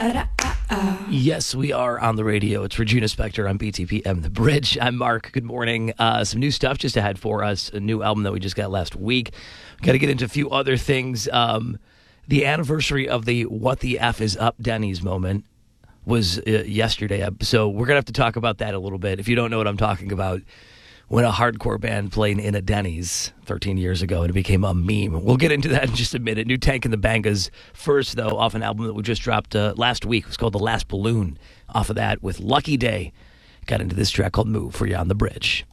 Yes, we are on the radio. It's Regina Spektor on BTPM The Bridge. I'm Mark. Good morning. Some new stuff just ahead for us. A new album that we just got last week. Got to get into a few other things. The anniversary of the What the F is Up Denny's moment was yesterday. So we're going to have to talk about that a little bit. If you don't know what I'm talking about, when a hardcore band played in a Denny's 13 years ago and it became a meme. We'll get into that in just a minute. New Tank and the Bangas first, though, off an album that we just dropped last week. It was called The Last Balloon. Off of that with Lucky Day. Got into this track called Move for you on The Bridge.